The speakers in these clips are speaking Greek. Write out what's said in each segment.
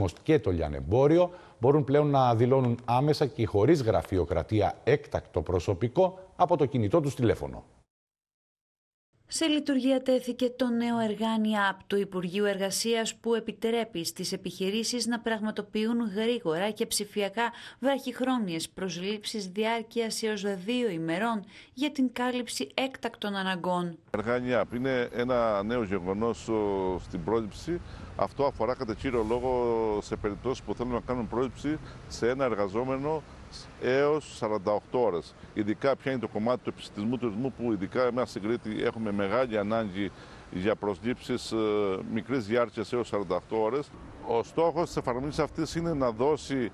όμως και το λιανεμπόριο μπορούν πλέον να δηλώνουν άμεσα και χωρίς γραφειοκρατία έκτακτο προσωπικό από το κινητό τους τηλέφωνο. Σε λειτουργία τέθηκε το νέο Εργάνι App του Υπουργείου Εργασίας που επιτρέπει στις επιχειρήσεις να πραγματοποιούν γρήγορα και ψηφιακά βραχυχρόνιες προσλήψεις διάρκειας έως 2 ημερών για την κάλυψη έκτακτων αναγκών. Εργάνι App είναι ένα νέο γεγονός στην πρόληψη. Αυτό αφορά κατά κύριο λόγο σε περιπτώσεις που θέλουν να κάνουν πρόληψη σε ένα εργαζόμενο έως 48 ώρες. Ειδικά ποια είναι το κομμάτι του επισιτισμού τουρισμού που ειδικά εμάς στην Κρήτη έχουμε μεγάλη ανάγκη για προσλήψεις μικρής διάρκειας έως 48 ώρες. Ο στόχος της εφαρμογής αυτής είναι να δώσει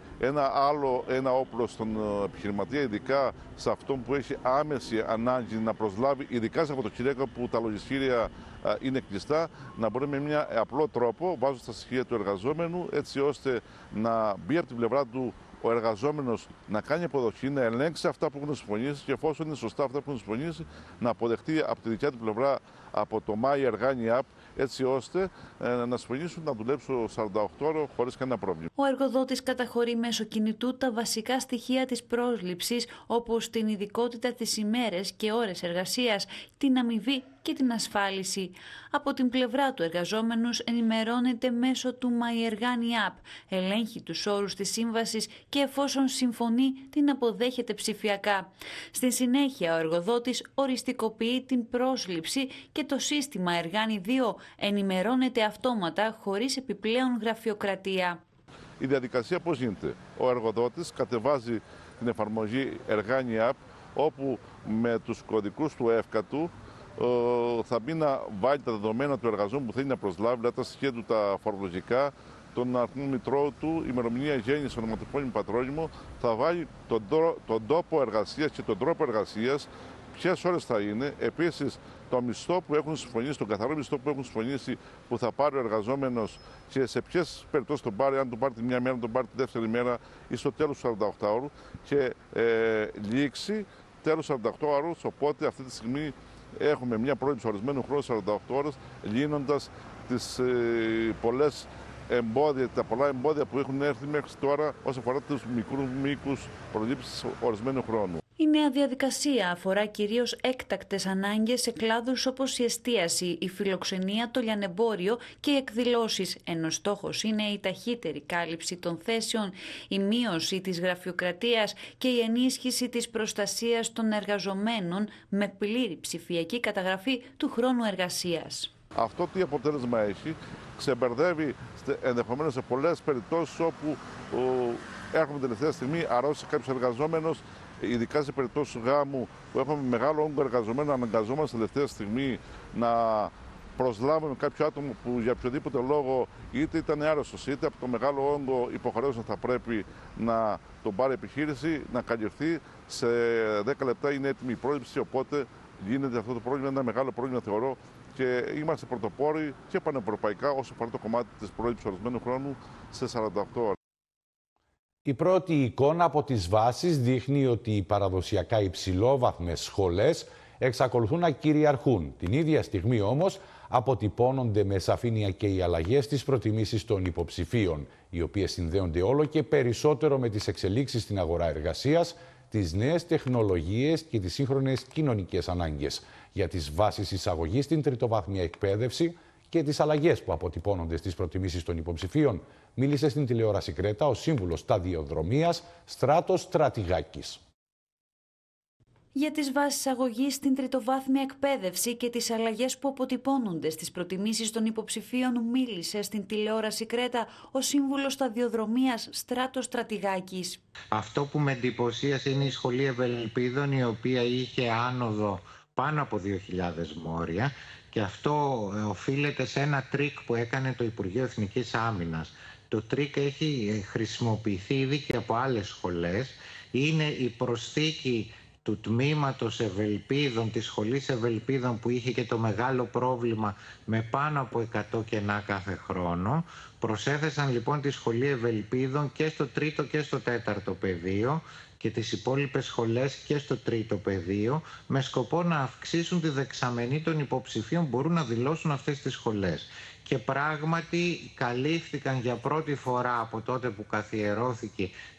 ένα όπλο στον επιχειρηματία, ειδικά σε αυτόν που έχει άμεση ανάγκη να προσλάβει, ειδικά σε Σαββατοκύριακα που τα λογιστήρια είναι κλειστά, να μπορεί με μια απλό τρόπο, βάζοντας τα στοιχεία του εργαζόμενου, έτσι ώστε να μπει από την πλευρά του ο εργαζόμενος να κάνει αποδοχή, να ελέγξει αυτά που έχουν συμφωνήσει και εφόσον είναι σωστά αυτά που έχουν συμφωνήσει, να αποδεχτεί από τη δικιά του πλευρά από το My Εργάνι App, έτσι ώστε να συμφωνήσουν να δουλέψουν 48 ώρες χωρίς κανένα πρόβλημα. Ο εργοδότης καταχωρεί μέσω κινητού τα βασικά στοιχεία της πρόσληψης, όπως την ειδικότητα, τις ημέρες και ώρες εργασίας, την αμοιβή και την ασφάλιση. Από την πλευρά του εργαζόμενους ενημερώνεται μέσω του My Εργάνι App, ελέγχει τους όρους της σύμβασης και εφόσον συμφωνεί την αποδέχεται ψηφιακά. Στη συνέχεια ο εργοδότης οριστικοποιεί την πρόσληψη και το σύστημα Εργάνι 2 ενημερώνεται αυτόματα χωρίς επιπλέον γραφειοκρατία. Η διαδικασία πώς γίνεται? Ο εργοδότης κατεβάζει την εφαρμογή Εργάνι App, όπου με τους κωδικούς του ΕΦΚΑ του θα μπει να βάλει τα δεδομένα του εργαζόμενου που θέλει να προσλάβει, δηλαδή τα στοιχεία του τα φορολογικά, τον αριθμό μητρώου του, ημερομηνία γέννησης, ονοματεπώνυμο, πατρόνυμο, θα βάλει τον τόπο εργασίας και τον τρόπο εργασίας, ποιες ώρες θα είναι, επίσης το μισθό που έχουν συμφωνήσει, τον καθαρό μισθό που έχουν συμφωνήσει που θα πάρει ο εργαζόμενος και σε ποιες περιπτώσεις τον πάρει, αν τον πάρει τη μία μέρα, αν τον πάρει τη δεύτερη μέρα ή στο τέλος του 48 ώρου και λήξη τέλος 48 ώρου, οπότε αυτή τη στιγμή έχουμε μια πρόληψη ορισμένου χρόνου 48 ώρες, λύνοντας τις πολλές εμπόδια, τα πολλά εμπόδια που έχουν έρθει μέχρι τώρα όσον αφορά τους μικρούς μήκους προλήψης ορισμένου χρόνου. Η νέα διαδικασία αφορά κυρίως έκτακτες ανάγκες σε κλάδους όπως η εστίαση, η φιλοξενία, το λιανεμπόριο και οι εκδηλώσεις, ενώ στόχος είναι η ταχύτερη κάλυψη των θέσεων, η μείωση της γραφειοκρατίας και η ενίσχυση της προστασίας των εργαζομένων με πλήρη ψηφιακή καταγραφή του χρόνου εργασίας. Αυτό τι αποτέλεσμα έχει? Ξεμπερδεύει ενδεχομένως σε πολλές περιπτώσεις όπου έρχομαι τελευταία στιγμή, αρρώστησε κάποιος εργαζόμενος, ειδικά σε περιπτώσεις γάμου που έχουμε μεγάλο όγκο εργαζομένων, αναγκαζόμαστε τελευταία στιγμή να προσλάβουμε κάποιο άτομο που για οποιοδήποτε λόγο είτε ήταν άρρωστος είτε από το μεγάλο όγκο υποχρεώσεων θα πρέπει να τον πάρει επιχείρηση, να καλυφθεί. Σε 10 λεπτά είναι έτοιμη η πρόληψη, οπότε γίνεται αυτό το πρόβλημα ένα μεγάλο πρόβλημα, θεωρώ, και είμαστε πρωτοπόροι και πανευρωπαϊκά όσο αφορά το κομμάτι της πρόληψης ορισμένου χρόνου σε 48 ώρες. Η πρώτη εικόνα από τις βάσεις δείχνει ότι οι παραδοσιακά υψηλόβαθμες σχολές εξακολουθούν να κυριαρχούν. Την ίδια στιγμή όμως αποτυπώνονται με σαφήνεια και οι αλλαγές στις προτιμήσεις των υποψηφίων, οι οποίες συνδέονται όλο και περισσότερο με τις εξελίξεις στην αγορά εργασίας, τις νέες τεχνολογίες και τις σύγχρονες κοινωνικές ανάγκες. Για τις βάσεις εισαγωγής στην τριτοβάθμια εκπαίδευση και τις αλλαγές που αποτυπώνονται στις προτιμήσεις των υποψηφίων, μίλησε στην τηλεόραση Κρέτα ο σύμβουλος σταδιοδρομίας Στράτος Στρατηγάκης. Για τις βάσεις εισαγωγής στην τριτοβάθμια εκπαίδευση και τις αλλαγές που αποτυπώνονται στις προτιμήσεις των υποψηφίων μίλησε στην τηλεόραση Κρέτα ο σύμβουλος σταδιοδρομίας Στράτος Στρατηγάκης. Αυτό που με εντυπωσίασε είναι η Σχολή Ευελπίδων, η οποία είχε άνοδο πάνω από 2.000 μόρια, και αυτό οφείλεται σε ένα τρίκ που έκανε το Υπουργείο Εθνικής Άμυνας. Το τρίκ έχει χρησιμοποιηθεί ήδη και από άλλες σχολές. Είναι η προσθήκη του τμήματος Ευελπίδων, της σχολής Ευελπίδων, που είχε και το μεγάλο πρόβλημα με πάνω από 100 κενά κάθε χρόνο. Προσέθεσαν λοιπόν τη σχολή Ευελπίδων και στο τρίτο και στο τέταρτο πεδίο και τις υπόλοιπες σχολές και στο τρίτο πεδίο, με σκοπό να αυξήσουν τη δεξαμενή των υποψηφίων που μπορούν να δηλώσουν αυτές τις σχολές. και πράγματι καλύφθηκαν για πρώτη φορά από τότε που καθιερώθηκε